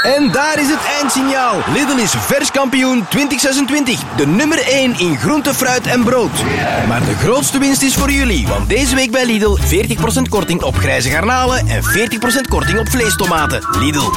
En daar is het eindsignaal. Lidl is vers kampioen 2026. De nummer 1 in groente, fruit en brood. Maar de grootste winst is voor jullie. Want deze week bij Lidl 40% korting op grijze garnalen en 40% korting op vleestomaten. Lidl.